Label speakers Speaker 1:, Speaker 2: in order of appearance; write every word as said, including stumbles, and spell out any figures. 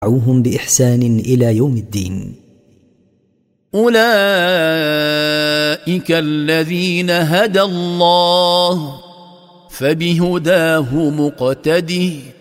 Speaker 1: واتبعوهم بإحسان إلى يوم الدين.
Speaker 2: أولئك الذين هدى الله فبهداه مقتده